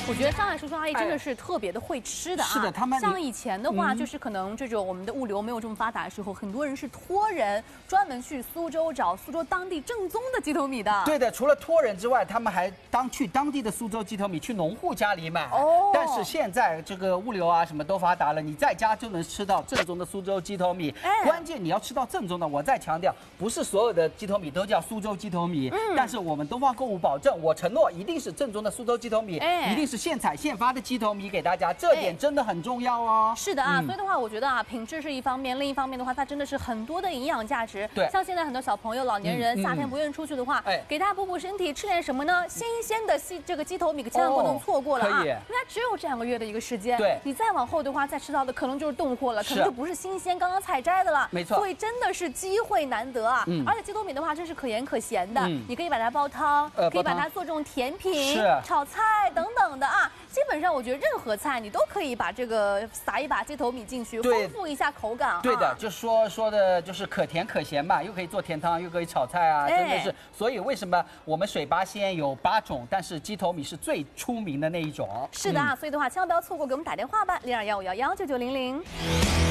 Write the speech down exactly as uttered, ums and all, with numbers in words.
我觉得上海叔叔阿姨真的是特别的会吃的啊。 是的，他们像以前的话，就是可能这种我们的物流没有这么发达的时候，很多人是托人专门去苏州找苏州当地正宗的鸡头米的。 对的，除了托人之外，他们还当去当地的苏州鸡头米去农户家里买。哦。但是现在这个物流啊什么都发达了，你在家就能吃到正宗的苏州鸡头米。哎。关键你要吃到正宗的，我再强调，不是所有的鸡头米都叫苏州鸡头米。嗯。但是我们东方购物保证，我承诺一定是正宗的苏州鸡头米，哎，一定是现采现发的鸡头米给大家，这点真的很重要哦。 是的啊，嗯、所以的话，我觉得啊，品质是一方面，另一方面的话，它真的是很多的营养价值。 对， 像现在很多小朋友、老年人、嗯、夏天不愿意出去的话，哎、嗯，给大家补补身体，吃点什么呢？新鲜的鸡这个鸡头米可千万不能错过了啊！因为它只有这两个月的一个时间， 对， 你再往后的话，再吃到的可能就是冻货了，可能就不是新鲜刚刚采摘的了。 没错， 所以真的是机会难得啊！嗯、而且鸡头米的话，真是可盐可咸的，嗯、你可以把它煲汤，呃、可以把它做这种甜品、炒菜等等的啊。基本上我觉得任何菜你都可以把这个撒一把鸡头米进去，丰富一下口感、啊。 对的，就说说的就是可甜可咸嘛，又可以做甜汤，又可以炒菜啊，真的是。哎、所以为什么我们水八鲜有八种，但是鸡头米是最出名的那一种？ 是的啊，嗯、所以的话千万不要错过，给我们打电话吧，零二幺五幺幺九九零零。